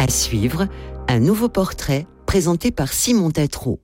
Suivre, un nouveau portrait présenté par Simon Tatro.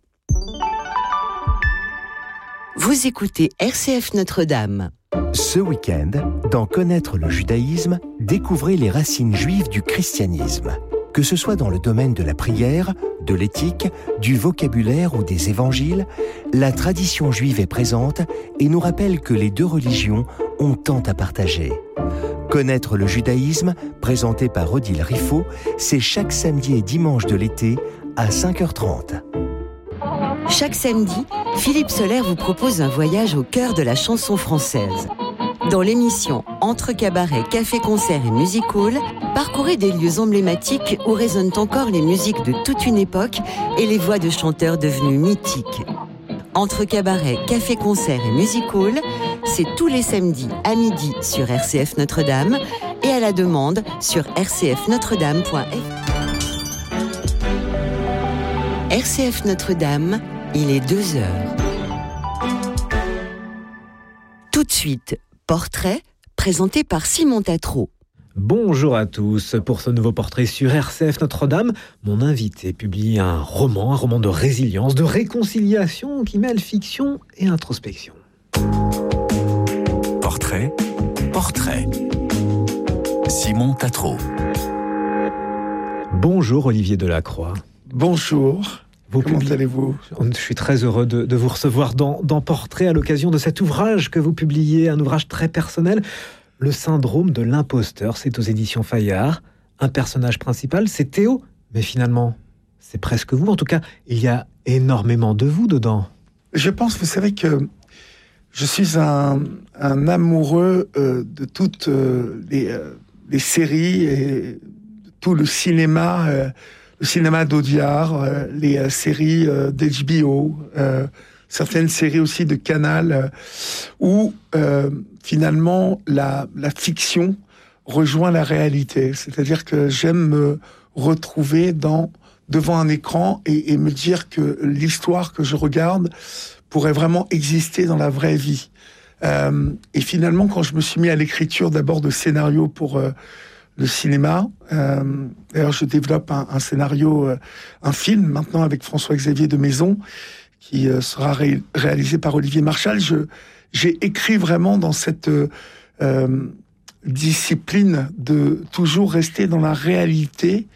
Vous écoutez RCF Notre-Dame. Ce week-end, dans Connaître le judaïsme, découvrez les racines juives du christianisme. Que ce soit dans le domaine de la prière, de l'éthique, du vocabulaire ou des évangiles, la tradition juive est présente et nous rappelle que les deux religions ont tant à partager. Connaître le judaïsme, présenté par Odile Riffaut, c'est chaque samedi et dimanche de l'été à 5h30. Chaque samedi, Philippe Soler vous propose un voyage au cœur de la chanson française. Dans l'émission Entre cabaret, café-concert et music-hall, parcourez des lieux emblématiques où résonnent encore les musiques de toute une époque et les voix de chanteurs devenus mythiques. Entre cabaret, café-concert et music-hall, c'est tous les samedis à midi sur RCF Notre-Dame et à la demande sur rcfnotredame.fr. RCF Notre-Dame, il est 2h. Tout de suite, portrait présenté par Simon Tatro. Bonjour à tous. Pour ce nouveau portrait sur RCF Notre-Dame, mon invité publie un roman de résilience, de réconciliation qui mêle fiction et introspection. Portrait. Simon Tatro. Bonjour Olivier Delacroix. Bonjour. Comment allez-vous ? Je suis très heureux de vous recevoir dans Portrait à l'occasion de cet ouvrage que vous publiez, un ouvrage très personnel, Le syndrome de l'imposteur. C'est aux éditions Fayard. Un personnage principal, c'est Théo. Mais finalement, c'est presque vous. En tout cas, il y a énormément de vous dedans. Je pense, vous savez que je suis un amoureux de toutes les séries et tout le cinéma d'Audiard, les séries d'HBO, certaines séries aussi de Canal, où finalement la fiction rejoint la réalité. C'est-à-dire que j'aime me retrouver devant un écran et me dire que l'histoire que je regarde pourrait vraiment exister dans la vraie vie. Et finalement, quand je me suis mis à l'écriture d'abord de scénarios pour le cinéma, d'ailleurs je développe un scénario, un film maintenant avec François-Xavier de Maison, qui sera réalisé par Olivier Marchal. J'ai écrit vraiment dans cette discipline de toujours rester dans la réalité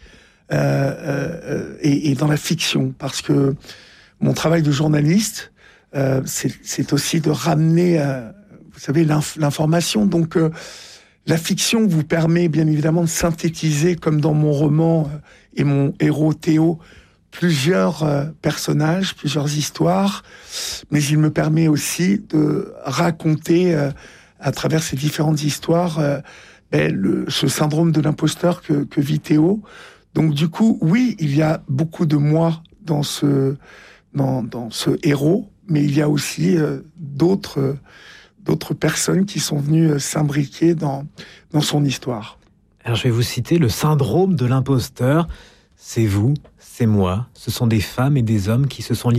et dans la fiction, parce que mon travail de journaliste, c'est aussi de ramener, vous savez, l'information. Donc, la fiction vous permet bien évidemment de synthétiser, comme dans mon roman et mon héros Théo, plusieurs personnages, plusieurs histoires, mais il me permet aussi de raconter à travers ces différentes histoires ce syndrome de l'imposteur que vit Théo. Donc du coup, oui, il y a beaucoup de moi dans ce héros, mais il y a aussi d'autres personnes qui sont venues s'imbriquer dans son histoire. Alors je vais vous citer le syndrome de l'imposteur. C'est vous, c'est moi, ce sont des femmes et des hommes qui se sont